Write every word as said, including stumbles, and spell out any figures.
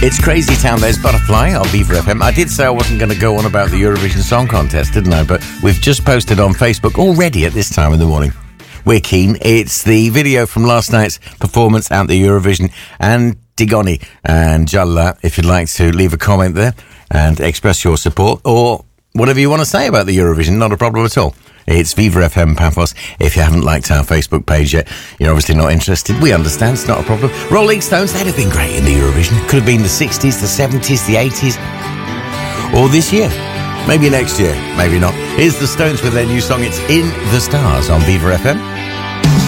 It's Crazy Town, there's Butterfly on Viva F M. I did say I wasn't going to go on about the Eurovision Song Contest, didn't I? But we've just posted on Facebook already at this time in the morning. We're keen. It's the video from last night's performance at the Eurovision. And Digoni and Jalla, if you'd like to leave a comment there and express your support or whatever you want to say about the Eurovision, not a problem at all. It's Viva F M Paphos. If you haven't liked our Facebook page yet, you're obviously not interested. We understand, it's not a problem. Rolling Stones, they'd have been great in the Eurovision. Could have been the sixties, the seventies, the eighties. Or this year. Maybe next year, maybe not. Here's the Stones with their new song. It's In the Stars on Viva F M.